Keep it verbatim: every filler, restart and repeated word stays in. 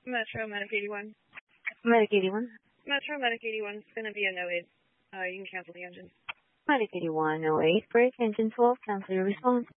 Metro Medic eighty-one. Medic eighty-one. Metro Medic eighty-one is going to be a no eight. Uh, you can cancel the engine. Medic eighty-one, no eight, break engine twelve, cancel your response.